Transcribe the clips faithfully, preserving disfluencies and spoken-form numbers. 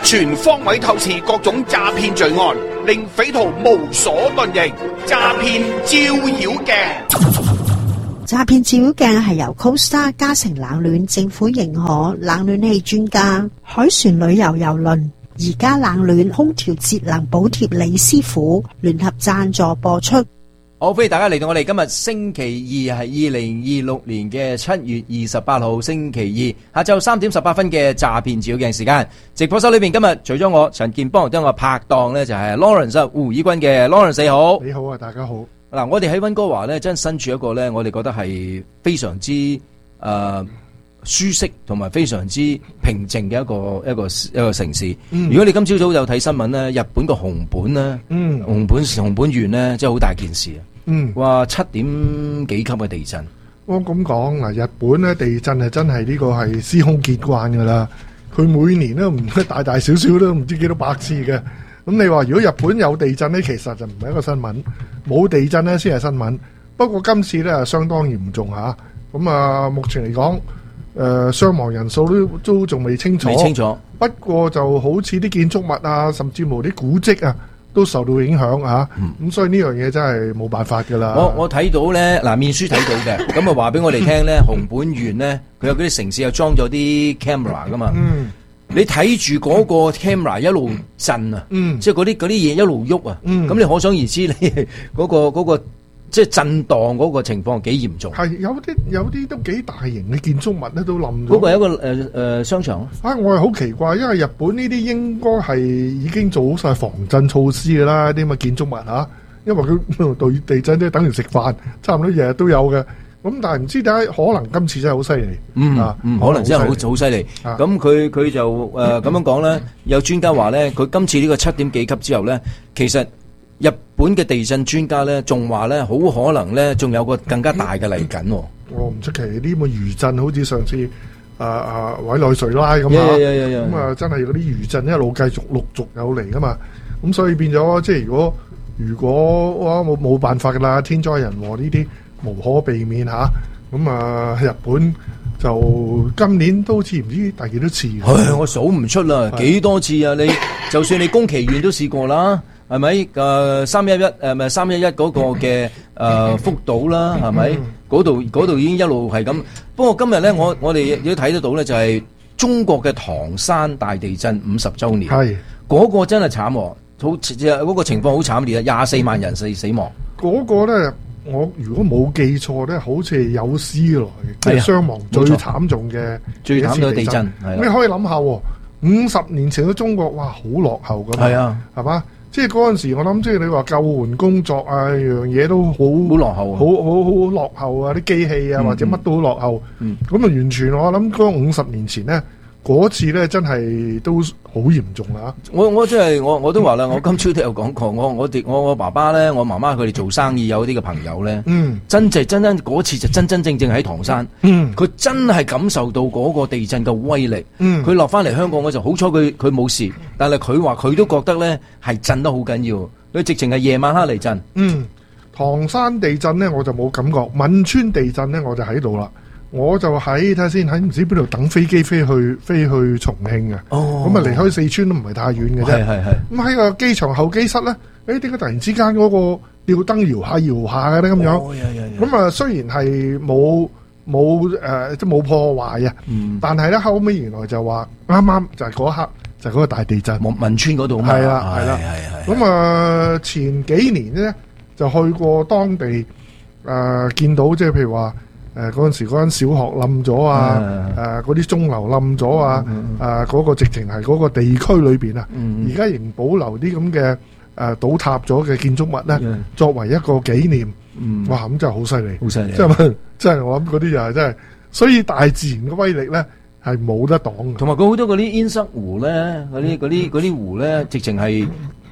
全方位透視各種詐騙罪案，令匪徒無所遁形。詐騙照妖鏡。 詐騙照妖鏡係由 Costa 嘉誠冷暖政府認可冷暖氣專家海船旅遊郵輪而家冷暖空調節能補貼李師傅聯合贊助播出。 好，歡迎大家嚟到我哋今日星期二係二零二六年嘅七月二十八號星期二下晝三點十八分嘅詐騙照妖鏡時間。直播室裏邊今日除咗我陳健邦，都有我拍檔呢就係 Lawrence 胡以軍嘅 Lawrence， 你好。 你好啊，大家好。 嗱，我哋喺溫哥華咧，真係身處一個咧，我哋覺得係非常之誒、呃、舒適同埋非常之平靜嘅一個一個一個城市。嗯、如果你今朝早有睇新聞咧，日本個熊本咧，嗯、熊本熊本縣咧，真係好大件事啊！嗯，哇，七點幾級嘅地震。 我咁講嗱，日本咧地震係真係呢個係司空見慣噶啦，佢每年都唔大大小小都唔知幾多百次嘅。咁你話如果日本有地震呢，其實就唔係一個新聞，冇地震呢先係新聞。不過今次呢相當嚴重吓，咁啊目前嚟講，誒、呃、傷亡人數都都仲未清楚。未清楚。不過就好似啲建築物啊，甚至乎啲古蹟啊，都受到影響啊。咁、嗯、所以呢樣嘢真係冇辦法噶啦。 我我睇到呢，嗱面書睇到嘅，咁啊話俾我哋聽呢，熊本縣呢，佢有嗰啲城市又裝咗啲 camera 噶嘛。嗯。你睇住嗰個 camera 一路震啊，嗯、即係嗰啲嗰啲嘢一路喐啊，咁、嗯、你可想而知你嗰、嗰個嗰、嗰個即係震盪嗰個情況幾嚴重。係有啲有啲都幾大型嘅建築物咧都冧咗。 嗰個係一個誒誒、呃、商場啊！我係好奇怪，因為日本呢啲應該係已經做好晒防震措施㗎啦，啲咁嘅建築物嚇、啊，因為佢對地震都等於食飯，差唔多日日都有嘅。咁但係唔知點解可能今次真係好犀利，嗯啊，嗯可能真係好好犀利。咁佢佢就誒咁、呃、樣講咧，有專家話咧，佢今次呢個七點幾級之後咧，其實日本嘅地震專家咧，仲話咧，好可能咧，仲有個更加大嘅嚟緊。我唔出奇呢咁嘅餘震，好似上次啊啊委內瑞拉咁啊，咁啊真係嗰啲餘震一路繼續陸續有嚟噶嘛。咁所以變咗，即係如果如果哇冇冇辦法噶啦，天災人禍呢啲。無可避免吓，咁啊日本就今年都似唔知第幾多次。 唉，我數唔出啦，幾多次啊！你就算你宮崎縣都試過啦，係咪？誒三一一誒咪三一一嗰個嘅誒福島啦，係咪？嗰度嗰度已經一路係咁。不過今日咧，我我哋亦都睇得到咧，就係中國嘅唐山大地震五十週年。係嗰個真係慘，好嗰個情況好慘烈啊！廿四萬人死死亡。 嗰個咧。我如果冇記錯咧，好似係有史以來即係傷亡最慘重嘅最慘嘅地震。 你可以諗下，五十年前嘅中國，哇，好落後噶嘛，係啊，係嘛？即係嗰陣時，我諗即係你話救援工作啊，樣嘢都好好落後，好好好落後啊！啲機器啊，或者乜都好落後。咁啊、嗯，嗯、完全我諗嗰五十年前咧。嗰次咧真係都好嚴重啦！ 我我真係我我都話啦，我今朝都有講過，我我哋我我爸爸咧，我媽媽佢哋做生意有啲嘅朋友咧，嗯，真係真真嗰次就真真正正喺唐山，嗯，佢真係感受到嗰個地震嘅威力，嗯，佢落翻嚟香港嗰陣，好彩佢佢冇事，但係佢話佢都覺得咧係震得好緊要，佢直情係夜晚黑嚟震， 嗯，唐山地震咧我就冇感覺，汶川地震咧我就喺度啦。我就喺睇下先，喺唔知邊度等飛機飛去飛去重慶嘅，咁啊離開四川都唔係太遠嘅啫。係係係。咁喺個機場候機室咧，誒點解突然之間嗰個吊燈搖下搖下嘅咧咁樣？咁啊雖然係冇冇誒即係冇破壞啊，嗯、但係咧後尾原來就話啱啱就係嗰一刻就係嗰個大地震。 汶川嗰度嘛。係啦係啦。 咁啊前幾年咧就去過當地誒、呃、見到即係譬如話。誒嗰陣時嗰間小學冧咗啊！誒嗰啲鐘樓冧咗啊！誒嗰、嗯呃嗰個直情係嗰個地區裏邊啊！而家、嗯、仍保留啲咁嘅誒倒塌咗嘅建築物咧，嗯、作為一個紀念。嗯、哇！咁真係好犀利，好犀利！即係即係我諗嗰啲就係真係，所以大自然嘅威力咧係冇得擋嘅。 同埋佢好多嗰啲淹塞湖咧，嗰啲嗰啲嗰啲湖咧，直情係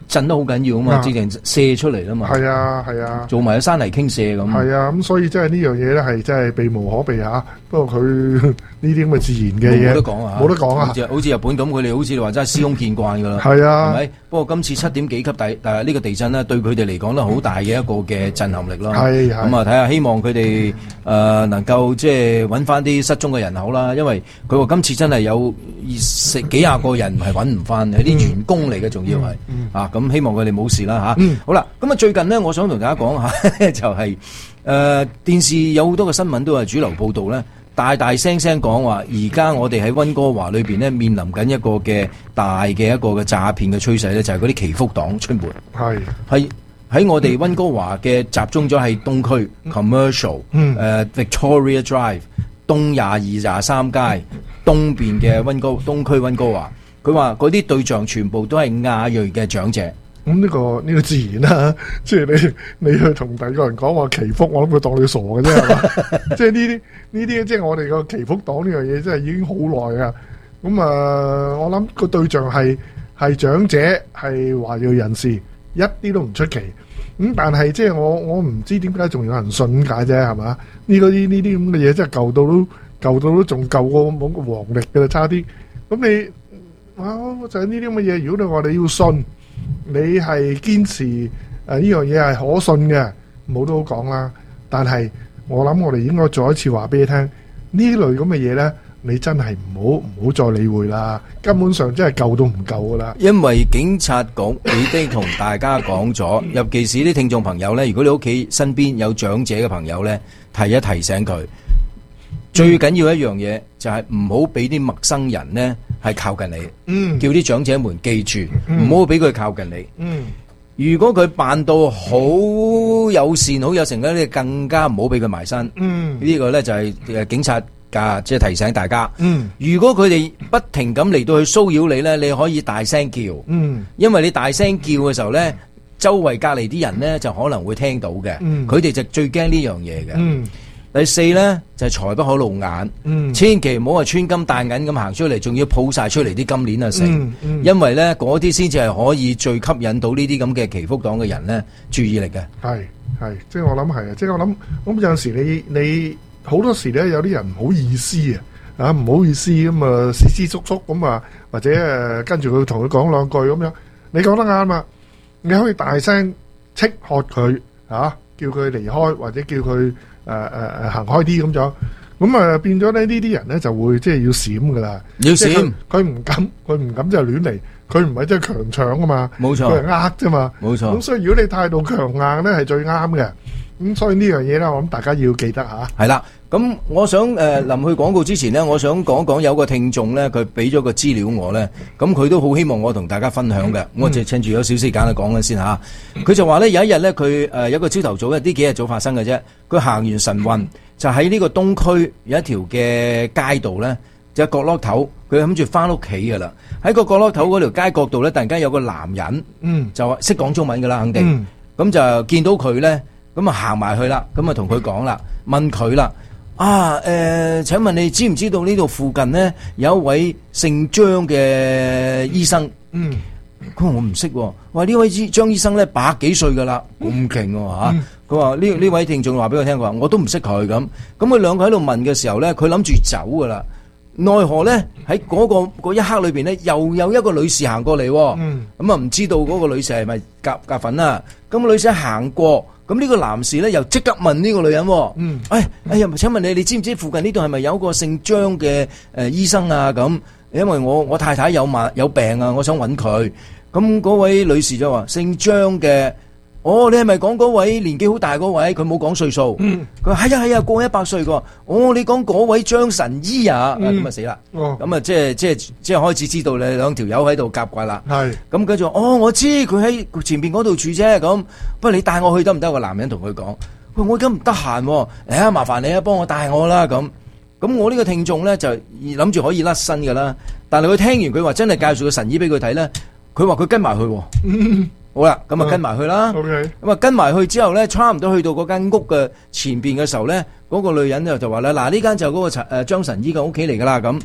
震得好緊要啊嘛， 啊直情射出嚟啦嘛， 係啊係啊， 做埋山泥傾瀉咁。 係啊，咁所以真係呢樣嘢咧係真係避無可避嚇。不過佢呢啲咁嘅自然嘅嘢冇得講啊， 冇得講啊好。似好似日本咁，佢哋好似話真係司空見慣噶啦， 係啊係咪？不過今次七點幾級地誒呢個地震咧，對佢哋嚟講咧好大嘅一個嘅震撼力咯。 係係咁啊，睇下希望佢哋誒能夠即係揾翻啲失蹤嘅人口啦，因為佢話今次真係有十幾廿個人係揾唔翻，係啲員工嚟嘅，仲要係啊，咁希望佢哋冇事啦嚇。 嗯好啦，咁啊最近呢，我想同大家講下就係、是、誒、呃、電視有好多嘅新聞都係主流報導咧，大大聲聲講話，而家我哋喺溫哥華裏邊咧面臨緊一個嘅大嘅一個嘅詐騙嘅趨勢咧，就係嗰啲祈福黨出沒， 係係喺我哋溫哥華嘅集中咗喺東區 Commercial， 嗯誒、呃、Victoria Drive 東廿二廿三街東邊嘅溫哥東區溫哥華，佢話嗰啲對象全部都係亞裔嘅長者。 咁呢、個呢、個自然啦，即係你你去同第二個人講話祈福，我諗佢當你傻嘅啫，係嘛？即係呢啲呢啲，即係我哋個祈福黨呢樣嘢，真係已經好耐啊！咁啊，我諗個對象係係長者，係華裔人士，一啲都唔出奇。咁但係即係我我唔知點解仲有人信解啫，係嘛？呢個啲呢啲咁嘅嘢，真係舊到都舊到都仲舊過冇個黃歷嘅啦，差啲。咁你啊就係呢啲咁嘅嘢，如果你話你要信。你係堅持誒呢樣嘢係可信嘅，冇都好講啦。但係我諗我哋應該再一次話俾你聽，呢類咁嘅嘢呢，你真係唔好唔好再理會啦。根本上真係救都唔夠噶啦。 因為警察局已經同大家講咗，尤其是啲聽眾朋友呢，如果你屋企身邊有長者嘅朋友呢，提一提醒佢。最緊要一樣嘢就係唔好俾啲陌生人呢係靠近你， 嗯叫啲長者們記住， 嗯唔好俾佢靠近你。 嗯， 如果佢扮到好友善、好有誠咧，你更加唔好俾佢埋身。 嗯呢個呢就係誒警察㗎，即係提醒大家。 嗯如果佢哋不停咁嚟到去騷擾你呢，你可以大聲叫， 嗯因為你大聲叫嘅時候呢，周圍隔離啲人呢就可能會聽到嘅。 嗯佢哋就最驚呢樣嘢嘅。 嗯第四呢，就係、財不可露眼， 嗯千祈唔好話穿金戴銀咁行出嚟，仲要抱晒出嚟啲金鏈啊成， 嗯嗯因為呢嗰啲先至係可以最吸引到呢啲咁嘅祈福黨嘅人呢注意力嘅。 係係，即係我諗係啊，即係我諗咁有陣時你你好多時咧有啲人唔好意思啊，啊唔好意思咁啊，斯斯縮縮咁啊，或者誒跟住佢同佢講兩句咁樣，你講得啱啊，你可以大聲斥喝佢啊，叫佢離開或者叫佢。誒誒誒行開啲咁樣，咁啊變咗咧呢啲人咧就會即係要閃噶啦， 要閃即係佢佢唔敢，佢唔敢就亂嚟，佢唔係真係強搶啊嘛， 冇錯佢係呃啫嘛， 冇錯咁所以如果你態度強硬咧係最啱嘅，咁所以呢樣嘢咧我諗大家要記得嚇。 係啦，咁我想誒、呃、臨去廣告之前呢，我想講講有個聽眾呢，佢俾咗個資料我呢，咁佢都好希望我同大家分享嘅，我就趁住有少少時間嚟講緊先嚇。佢就話呢，有一日呢，佢誒有個朝頭早，呢幾日早發生嘅啫。佢行完晨運，就喺呢個東區有一條嘅街道呢，就係角落頭，佢諗住翻屋企噶啦。喺個角落頭嗰條街角度呢，突然間有個男人， 嗯， 就話識講中文噶啦，肯定。咁、 嗯、 就見到佢呢，咁啊行埋去啦，咁啊同佢講啦，問佢啦。啊，誒、呃，請問你知唔知道呢度附近呢有一位姓張嘅醫生？ 嗯， 佢話我唔識喎，話呢位張醫生咧百幾歲噶啦，咁勁喎嚇。佢話呢呢位聽眾話俾我聽，佢話我都唔識佢咁。咁佢兩個喺度問嘅時候咧，佢諗住走噶啦，奈何咧喺嗰個嗰一刻裏邊咧，又有一個女士行過嚟，咁啊唔知道嗰個女士係咪夾夾粉啦？咁個女士行過。咁呢個男士咧又即刻問呢個女人，嗯，哎哎呀，請問你，你知唔知附近呢度係咪有個姓張嘅誒、呃、醫生啊？咁因為我我太太有嘛有病啊，我想揾佢。咁嗰位女士就話姓張嘅，哦，你係咪講嗰位年紀好大嗰位？佢冇講歲數，佢話係啊係啊，過一百歲個。哦，你講嗰位張神醫啊？咁啊、嗯、死啦！咁啊、哦、即係即係即係開始知道你兩條友喺度夾怪啦。係咁跟住，哦，我知佢喺前邊嗰度住啫。咁不過你帶我去得唔得？個男人同佢講，喂，我而家唔得閒，誒、哎，麻煩你啊，幫我帶我啦。咁咁我呢個聽眾咧就諗住可以甩身噶啦，但係佢聽完佢話真係介紹個神醫俾佢睇咧，佢話佢跟埋去。嗯好啦，咁啊跟埋去啦。咁、uh, 啊、okay. 跟埋去之後咧，差唔多去到嗰間屋嘅前邊嘅時候咧，嗰、那個女人就就話咧，嗱，呢間就嗰個誒張神醫嘅屋企嚟噶啦。咁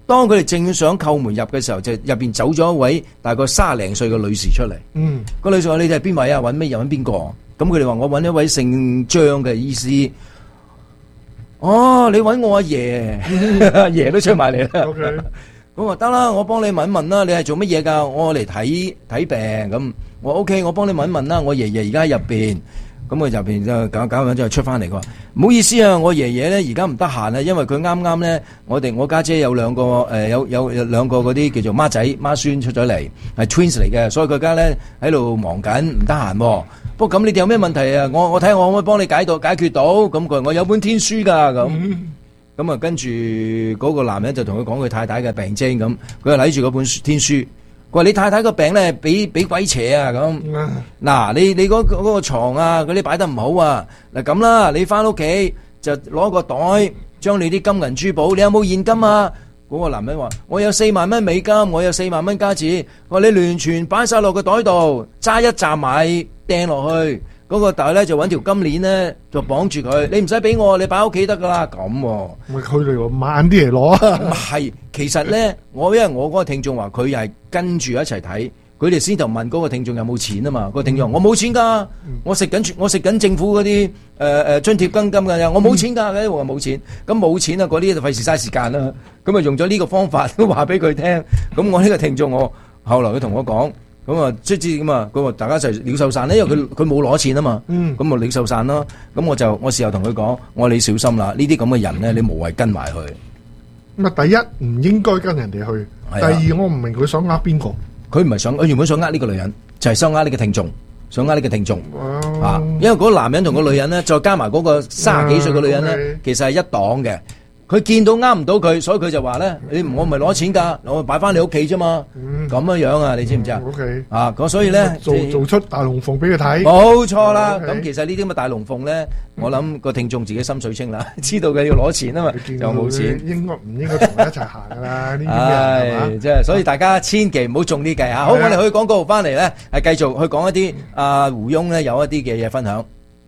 當佢哋正想叩門入嘅時候，就入邊走咗一位大概卅零歲嘅女士出嚟。 嗯， 個女士話：你哋係邊位啊？揾咩人？揾邊個？咁佢哋話：我揾一位姓張嘅醫師。哦，你揾我阿爺，阿爺都出埋嚟啦。 OK， 咁話得啦，我幫你問一問啦。你係做乜嘢㗎？我嚟睇睇病咁。我 OK，我幫你問一問啦。我爺爺而家喺入邊。咁佢入邊就搞搞緊之後出翻嚟，佢話唔好意思啊，我爺爺咧而家唔得閒啊，因為佢啱啱咧，我哋我家姐有兩個誒、呃、有有有兩個嗰啲叫做孖仔孖孫出咗嚟，係 twins 嚟嘅，所以佢而家咧喺度忙緊，唔得閒。不過咁你哋有咩問題啊？我我睇下我可唔可以幫你解到解決到？咁佢話我有本天書㗎咁，咁啊跟住嗰個男人就同佢講佢太太嘅病徵咁，佢就睇住嗰本天書。佢話你太太個病咧，俾俾鬼邪啊咁。嗱，你你嗰嗰個牀啊，嗰啲擺得唔好啊。嗱咁啦，你翻屋企就攞個袋，將你啲金銀珠寶，你有冇現金啊？嗰個男人話：我有四萬蚊美金，我有四萬蚊加紙。我話你完全擺晒落個袋度，揸一紮米掟落去，嗰個袋咧就揾條金鏈咧就綁住佢。你唔使俾我，你擺喺屋企得噶啦。咁咪佢哋話慢啲嚟攞啊！ 唔係，其實咧，我因為我嗰個聽眾話佢係跟住一齊睇，佢哋先就問嗰個聽眾有冇錢啊嘛。個聽眾話我冇錢噶，我食緊我食緊政府嗰啲誒誒津貼金金噶，我冇錢噶，佢話冇錢，咁冇錢啊，嗰啲就費事嘥時間啦。咁啊用咗呢個方法都話俾佢聽。咁我呢個聽眾我後來佢同我講。咁啊，即係咁啊，咁啊，大家就鳥獸散咧，因為佢佢冇攞錢啊嘛，咁啊鳥獸散咯。咁我就我事後同佢講，我話你小心啦，呢啲咁嘅人咧，你無謂跟埋去。 咁啊，第一唔應該跟人哋去，第二我唔明佢想呃邊個。 佢唔係想，佢原本想呃呢個女人，就係想呃呢個聽眾，想呃呢個聽眾啊。因為嗰個男人同個女人咧，再加埋嗰個卅幾歲嘅女人咧，其實係一黨嘅。佢見到呃唔到佢，所以佢就話咧：你我唔係攞錢㗎，我擺翻你屋企啫嘛。咁樣樣啊，你知唔知啊？OK 啊，咁所以咧， 做做出大龍鳳俾佢睇。 冇錯啦。咁其實呢啲咁嘅大龍鳳咧，我諗個聽眾自己心水清啦，知道佢要攞錢啊嘛，就冇錢。應該唔應該同佢一齊行㗎啦？呢啲嘢係嘛？即係所以大家千祈唔好中呢計嚇。好，我哋去廣告翻嚟咧，係繼續去講一啲阿胡翁咧有一啲嘅嘢分享。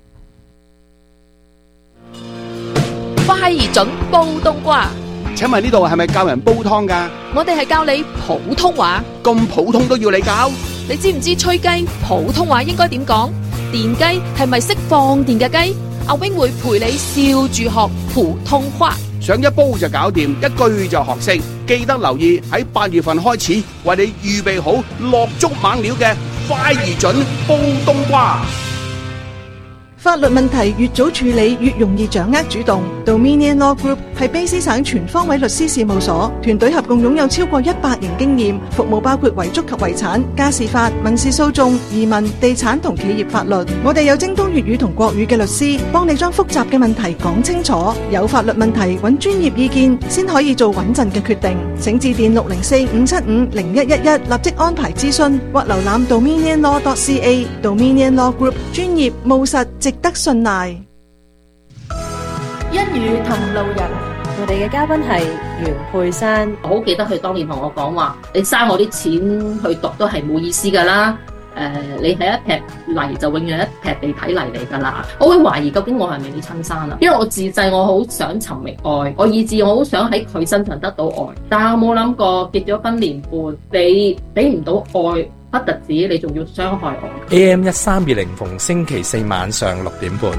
快而準煲冬瓜。 請問呢度係咪教人煲湯㗎？ 我哋係教你普通話。 咁普通都要你教？ 你知唔知吹雞普通話應該點講？電雞係咪識放電嘅雞？阿 wing 會陪你笑住學普通話。 上一煲就搞掂，一句就學識。記得留意喺八月份開始，為你預備好落足猛料嘅快而準煲冬瓜。 法律問題越早處理越容易掌握主動。Dominion Law Group 係卑詩省全方位律師事務所，團隊合共擁有超過一百年經驗，服務包括遺囑及遺產、家事法、民事訴訟、移民、地產同企業法律。我哋有精通粵語同國語嘅律師，幫你將複雜嘅問題講清楚。有法律問題揾專業意見，先可以做穩陣嘅決定。請致電六零四五七五零一一一，立即安排諮詢，或瀏覽 dominion law dot c a。Dominion Law Group 專業務實，值得信賴。 一語同路人，我哋嘅嘉賓係袁佩珊。 我好記得佢當年同我講話，你嘥我啲錢去讀都係冇意思噶啦。誒、呃，你係一劈泥就永遠一劈地體泥嚟噶啦。我會懷疑究竟我係咪你親生啊？因為我自細我好想尋覓愛，我以至我好想喺佢身上得到愛，但係我冇諗過結咗婚年半，你俾唔到愛，不特止你仲要傷害我。 A M 一三二零逢星期四晚上六點半。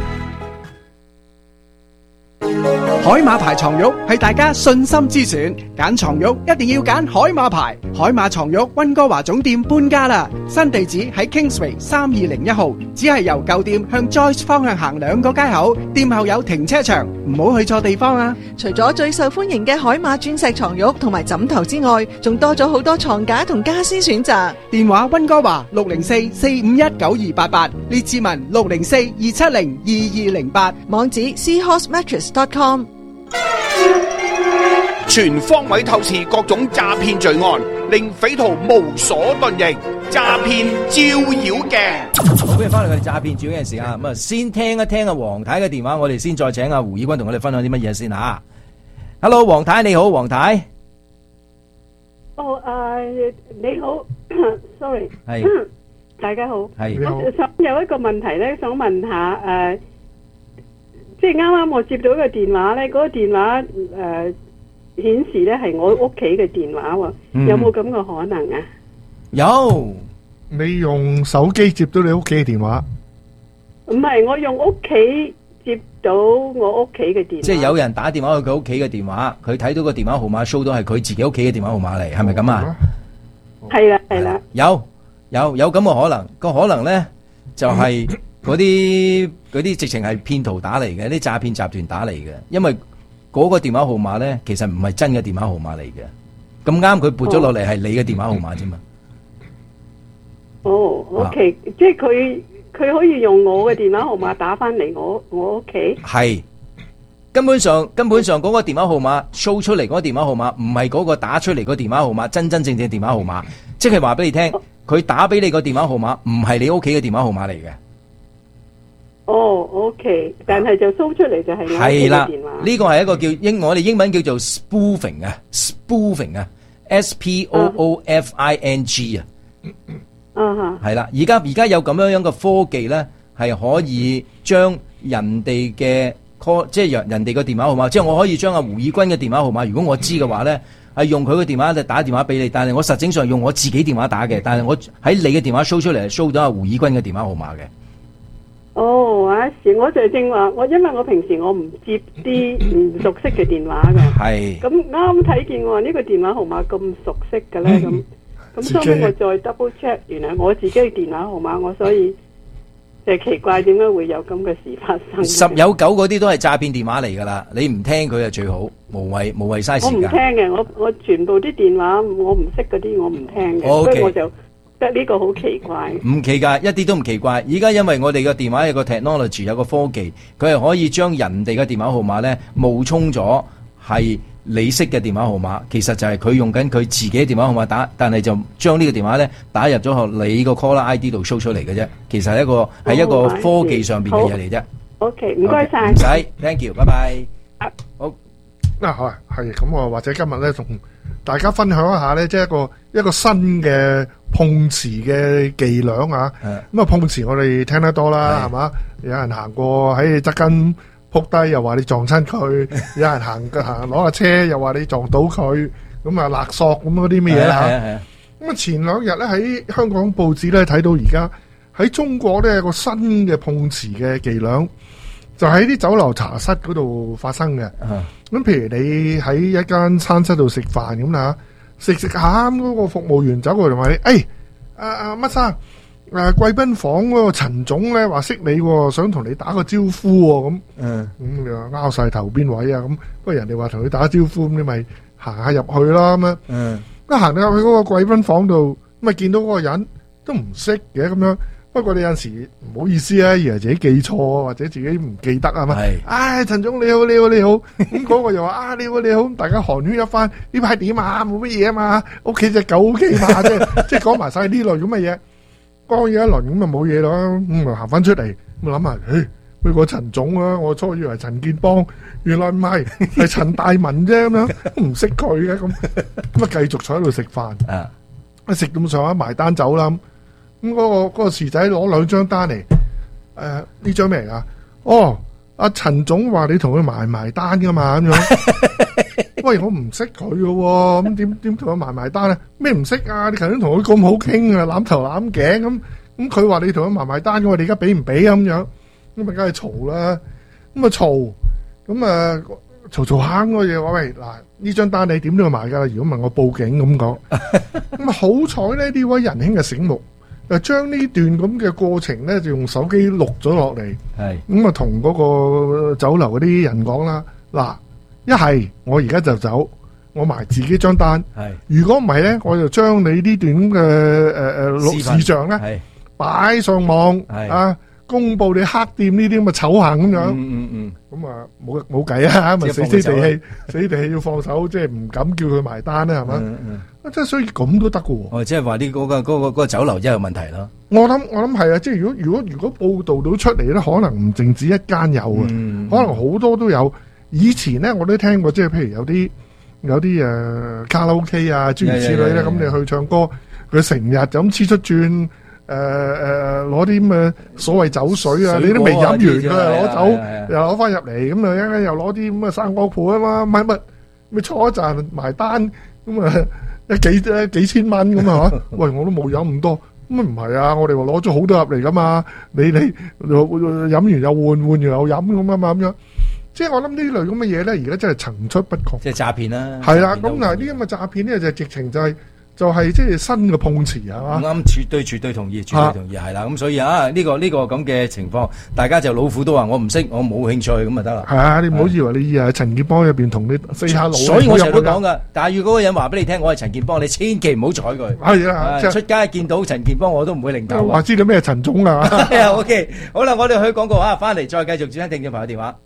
海馬牌床褥係大家信心之選，揀床褥一定要揀海馬牌。海馬床褥溫哥華總店搬家啦，新地址喺 Kingsway 三二零一號，只係由舊店向 Joyce 方向行兩個街口，店後有停車場，唔好去錯地方啊！ 除咗最受歡迎嘅海馬鑽石床褥同埋枕頭之外，仲多咗好多床架同家私選擇。 電話溫哥華六零四四五一九二八八，列志文六零四二七零二二零八， 網址 seahorse mattress dot com。 全方位透視各種詐騙罪案，令匪徒無所遁形。詐騙招妖鏡。 好，歡迎翻嚟我哋詐騙招妖鏡嘅時間。咁啊，先聽一聽阿黃太嘅電話，我哋先再請阿胡以軍同我哋分享啲乜嘢先吓。Hello， 黃太你好，黃太。 哦，誒，你好，sorry， 係， 大家好， 係， 我想有一個問題咧，想問下誒，即係啱啱我接到一個電話咧，嗰個電話誒顯示咧係我屋企嘅電話喎， 嗯有冇咁嘅可能啊？ 有， 你用手機接到你屋企嘅電話？ 唔係，我用屋企接到我屋企嘅電話。 即係有人打電話去佢屋企嘅電話，佢睇到個電話號碼 show 到係佢自己屋企嘅電話號碼嚟，係咪咁啊？ 係啦，係啦。 有有有咁嘅可能，個可能咧就係嗰啲嗰啲直情係騙徒打嚟嘅，啲詐騙集團打嚟嘅，因為嗰個電話號碼咧其實唔係真嘅電話號碼嚟嘅，咁啱佢撥咗落嚟係你嘅電話號碼啫嘛。 哦，OK，即係佢佢可以用我嘅電話號碼打翻嚟我我屋企。 係根本上根本上嗰個電話號碼 show 出嚟嗰個電話號碼唔係嗰個打出嚟個電話號碼真真正正電話號碼，即係話俾你聽，佢打俾你個電話號碼唔係你屋企嘅電話號碼嚟嘅。 哦，OK，但係就 show 出嚟就係我屋企係啦， 嘅電話。 呢個係一個叫英我哋英文叫做 spoofing 啊 ，spoofing 啊 ，S P O O F I N G 啊。 啊哈， 係啦，而家而家有咁樣樣嘅科技咧，係可以將人哋嘅 call， 即係人人哋嘅電話號碼，即係我可以將阿胡以軍嘅電話號碼，如果我知嘅話咧，係用佢嘅電話就打電話俾你，但係我實際上用我自己電話打嘅，但係我喺你嘅電話 show 出嚟係 show 到阿胡以軍嘅電話號碼嘅。 哦，啊是，我就正話，我因為我平時我唔接啲唔熟悉嘅電話嘅， 係咁啱睇見我呢個電話號碼咁熟悉嘅咧，咁咁所以我再 double check，原來我自己嘅電話號碼，我所以就係奇怪點解會有咁嘅事發生。 十有九嗰啲都係詐騙電話嚟㗎啦，你唔聽佢就最好，無謂無謂嘥我唔聽時間。 嘅，我我全部啲電話我唔識嗰啲我唔聽嘅， 哦所以 OK 我就覺得呢個好奇怪。 唔奇怪，一啲都唔奇怪。而家因為我哋嘅電話有個 technology，有個科技，佢係可以將人哋嘅電話號碼咧冒充咗係你識嘅電話號碼，其實就係佢用緊佢自己嘅電話號碼打，但係就將呢個電話咧打入咗去你個 caller I D 度 show 出嚟嘅啫。其實係一個係一個科技上邊嘅嘢嚟啫。 OK，唔該晒。 唔使 ，thank you，拜拜。好， 嗱係係咁我或者今日咧同大家分享一下咧，即係一個一個新嘅碰瓷嘅伎倆啊！咁啊碰瓷我哋聽得多啦，係嘛？有人行過喺你側跟撲低，又話你撞親佢；有人行行攞架車，又話你撞到佢。咁啊勒索咁嗰啲咩嘢啦嚇？咁啊前兩日咧喺香港報紙咧睇到而家喺中國咧有個新嘅碰瓷嘅伎倆。就喺啲酒樓茶室嗰度發生嘅。咁譬如你喺一間餐室度食飯咁啦，食食下咁嗰個服務員走過嚟話你，誒，阿阿乜生，誒貴賓房嗰個陳總咧話識你喎，想同你打個招呼喎，咁，咁你話拗晒頭邊位啊？咁不過人哋話同佢打招呼，咁你咪行下入去啦咁樣。一行到入去嗰個貴賓房度，咁啊見到嗰個人都唔識嘅咁樣。不過你有陣時唔好意思啊，以為自己記錯或者自己唔記得啊嘛。係，唉，陳總你好，你好，你好。咁嗰個又話啊，你好，你好。大家寒暄一番，呢排點啊？冇乜嘢啊嘛。屋企隻狗 OK 嘛？即係即係講埋晒呢類咁嘅嘢。講嘢一輪咁啊冇嘢咯。咁啊行翻出嚟，咁諗下，誒，佢個陳總啊，我初以為陳建邦，原來唔係，係陳大文啫咁樣，唔識佢嘅咁。咁啊繼續坐喺度食飯。啊，一食咁上下埋單走啦。咁嗰、那個嗰、那個侍仔攞兩張單嚟，誒呢張咩嚟噶？哦，阿陳總話你同佢埋埋單噶嘛咁樣。喂，我唔識佢嘅喎，咁點點同佢埋埋單咧？咩唔識啊？你頭先同佢咁好傾啊，攬頭攬頸咁，咁佢話你同佢埋埋單嘅喎，你而家俾唔俾啊？咁樣，咁咪梗係嘈啦。咁啊嘈，咁啊嘈嘈下嗰嘢話喂，嗱呢張單你點都要埋㗎？如果問我報警咁講，咁啊好彩咧呢位仁兄嘅醒目。就將呢段咁嘅過程咧，就用手機錄咗落嚟。係咁啊，同嗰個酒樓嗰啲人講啦。嗱，一係我而家就走，我埋自己張單。係如果唔係咧，我就將你呢段咁嘅誒誒錄視像咧，擺上網啊，公佈你黑店呢啲咁嘅醜行咁樣。嗯嗯嗯。咁啊，冇冇計啊，咪死死地氣，死地氣要放手，即係唔敢叫佢埋單啦，係嘛？嗯嗯。即係所以咁都得㗎喎。哦，即係話呢嗰個嗰個嗰個酒樓真係有問題咯。我諗我諗係啊，即係如果如果如果報導到出嚟咧，可能唔淨止一間有啊，可能好多都有。以前咧我都聽過，即係譬如有啲有啲誒卡拉 OK 啊諸如此類咧，咁你去唱歌，佢成日就咁黐出轉誒誒攞啲咁嘅所謂酒水啊，你都未飲完佢又攞走，又攞翻入嚟，咁啊一陣間又攞啲咁嘅生果盤啊嘛，唔係乜？ 咪坐一陣埋單咁啊，一幾一幾千蚊咁啊嚇！喂，我都冇飲咁多，咁啊唔係啊！我哋話攞咗好多盒嚟噶嘛，你你飲完又換，換完又飲咁啊嘛咁樣。即係我諗呢類咁嘅嘢咧，而家真係層出不窮。 即係詐騙啦。 係啦，咁嗱呢啲咁嘅詐騙咧就直情就係。就係即係新嘅碰瓷係嘛？ 啱，絕對絕對同意，絕對同意係啦。咁所以啊，呢個呢個咁嘅情況，大家就老虎都話我唔識，我冇興趣咁就得啦。 係啊，你唔好以為你誒陳建邦入邊同你飛下路。 所以我成日都講噶，但係如果嗰個人話俾你聽，我係陳建邦，你千祈唔好睬佢。 係啊， 出街見到陳建邦我都唔會擰頭。 話知道咩陳總啊 ？OK， 好啦，我哋去廣告啊，翻嚟再繼續接聽聽眾朋友電話。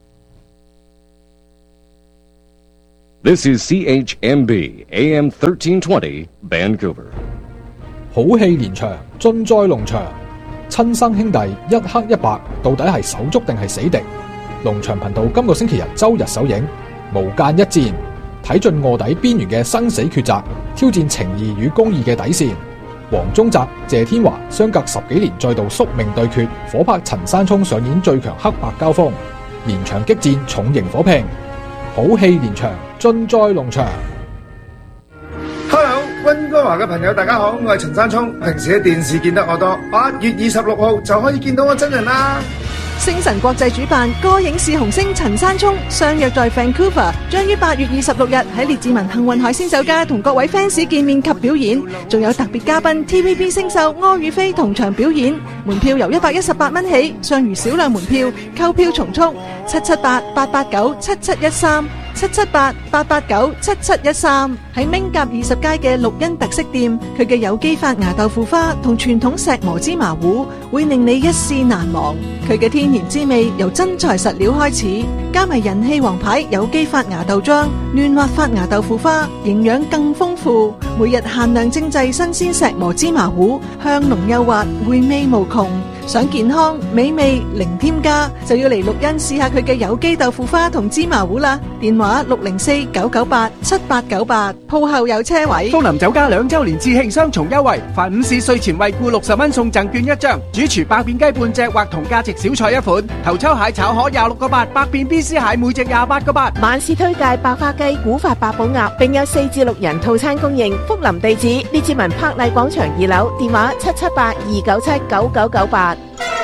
This is C H M B A M thirteen twenty Vancouver。 好戲連場，盡在龍場。親生兄弟一黑一白，到底係手足定係死敵？龍場頻道今個星期日周日首映，無間一戰，睇盡臥底邊緣嘅生死抉擇，挑戰情義與公義嘅底線。黃宗澤、謝天華相隔十幾年再度宿命對決，火拍陳山聰上演最強黑白交鋒，連場激戰，重型火拼。好戲連場，盡在龍場。 Hello， 溫哥華嘅朋友大家好，我係陳山聰。平時喺電視見得我多，八月二十六號就可以見到我真人啦。 星辰國際主辦歌影視紅星陳山聰相約在 Vancouver， 將於八月二十六日喺列治文幸運海鮮酒家同各位 fans 見面及表演，仲有特別嘉賓 T V B 星秀柯宇飛同場表演。門票由一百一十八蚊起，尚餘少量門票，購票從速，七七八八八九七七一三。七七八八八九七七一三。喺明甲二十街嘅綠茵特色店，佢嘅有機發芽豆腐花同傳統石磨芝麻糊會令你一試難忘。佢嘅天然滋味由真材實料開始，加埋人氣王牌有機發芽豆漿、嫩滑發芽豆腐花，營養更豐富。每日限量精製新鮮石磨芝麻糊，香濃幼滑，回味無窮。想健康美味零添加，就要嚟綠茵試下佢嘅有機豆腐花同芝麻糊啦。電話六零四九九八七八九八，鋪後有車位。 福林酒家兩周年致慶雙重優惠，凡午市稅前惠顧六十蚊送贈券一張，主廚百變雞半隻或同價值小菜一款，頭抽蟹炒河廿六個八，百變 B C 蟹每隻廿八個八。 晚市推介百花雞、古法八寶鴨，並有四至六人套餐供應。福林地址列治文柏麗廣場二樓，電話七七八二九七九九九八。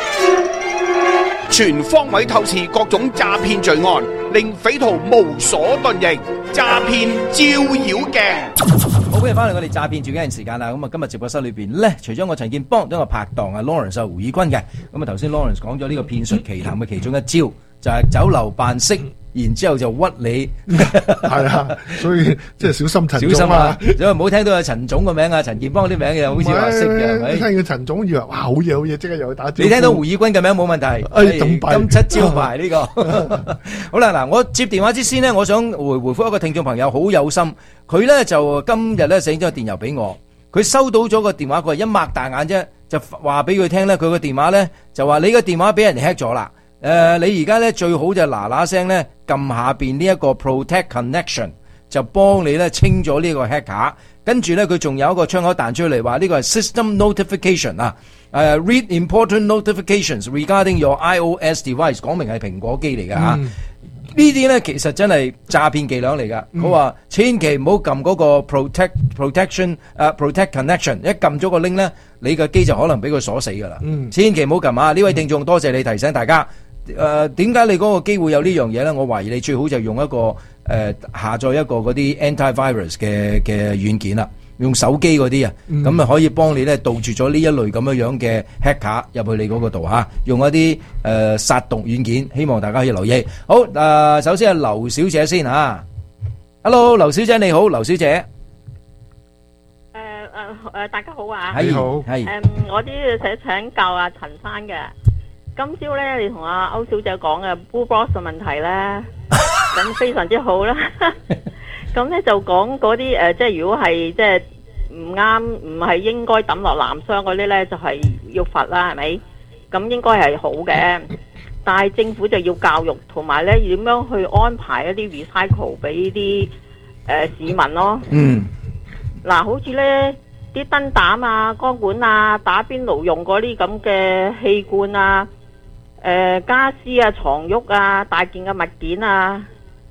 全方位透視各種詐騙罪案，令匪徒無所遁形。詐騙照妖鏡。 好，歡迎翻嚟我哋詐騙最緊嘅時間啦。咁啊，今日直播室裏邊咧，除咗我陳建邦，都有個拍檔啊 Lawrence 啊胡以軍嘅。咁啊，頭先 Lawrence 講咗呢個騙術奇談嘅其中一招，就係酒樓扮識。然之後就屈你， 係啊，所以即係小心陳總小心啊！因為唔好聽到有陳總個名啊，陳建邦啲名又好似話識嘅，係咪？ 聽到陳總以為哇好嘢好嘢，即刻又去打招呼。 你聽到胡以軍嘅名冇問題， 哎咁金七招牌呢個。好啦，嗱，我接電話之先呢，我想回回覆一個聽眾朋友，好有心，佢咧就今日咧寫咗個電郵俾我，佢收到咗個電話，佢一擘大眼啫，就話俾佢聽咧，佢個電話咧就話你個電話俾人 hack 咗啦。誒、呃，你而家咧最好就嗱嗱聲咧撳下邊呢一個 Protect Connection， 就幫你咧清咗呢個 hacker。跟住咧佢仲有一個窗口彈出嚟話呢個係 System Notification 啊，誒 Read Important Notifications regarding your iOS device， 講明係蘋果機嚟㗎嚇。嗯、呢啲咧其實真係詐騙伎倆嚟㗎。佢話、嗯、千祈唔好撳嗰個 Protect Protection 誒、uh, Protect Connection， 一撳咗個 link 咧，你個機就可能俾佢鎖死㗎啦。嗯、千祈唔好撳啊！呢位聽眾多謝你提醒大家。誒，點解你嗰個機會有呢樣嘢咧？我懷疑你最好就用一個誒、呃、下載一個嗰啲 anti-virus 嘅嘅軟件啦，用手機嗰啲啊，咁啊、嗯、可以幫你咧杜絕咗呢一類咁樣樣嘅 hacker 入去你嗰個度吓，用一啲誒、呃、殺毒軟件，希望大家可以留意。好，誒、呃，首先係劉小姐先吓 ，Hello， 劉小姐你好，劉小姐。 誒誒誒，大家好啊， 你好，係。 誒，我啲想請教阿陳生嘅。今朝咧，你同阿歐小姐講嘅 Blue Box 嘅問題咧，咁非常之好啦。咁咧就講嗰啲誒，即係如果係即係唔啱，唔係應該抌落藍箱嗰啲咧，就係要罰啦，係咪？咁應該係好嘅，但係政府就要教育，同埋咧點樣去安排一啲 recycle 俾啲誒市民咯。嗯。嗱，好似咧啲燈膽啊、光管啊、打邊爐用嗰啲咁嘅氣罐啊。誒、呃，家私啊、床褥啊、大件嘅物件啊，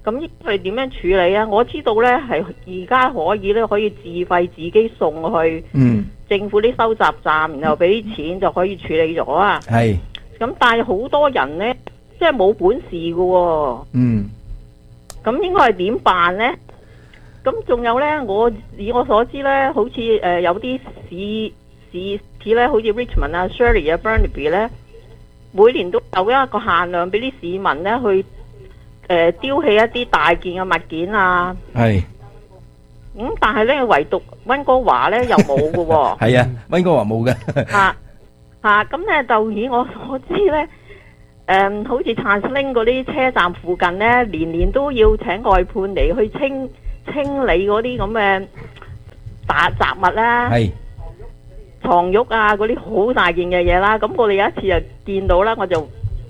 咁應該係點樣處理啊？我知道咧係而家可以咧可以自費自己送去政府啲收集站，然後俾啲錢就可以處理咗啊。 係。 咁但係好多人咧，即係冇本事嘅喎。 嗯。 咁應該係點辦咧？咁仲有咧，我以我所知咧，好似誒、呃、有啲市市市咧，好似 Richmond 啊、Shirley 啊、Burnaby 咧，每年都有一個限量俾啲市民咧去誒、呃、丟棄一啲大件嘅物件啊。 係。 咁、嗯、但係咧，唯獨溫哥華咧又冇嘅喎。 係啊，溫哥華冇嘅。 啊啊！咁咧就以我所知咧，誒、嗯、好似 Transling 嗰啲車站附近咧，年年都要請外判嚟去清清理嗰啲咁嘅大雜物啦。係。床褥啊，嗰啲好大件嘅嘢啦，咁我哋有一次就見到啦，我就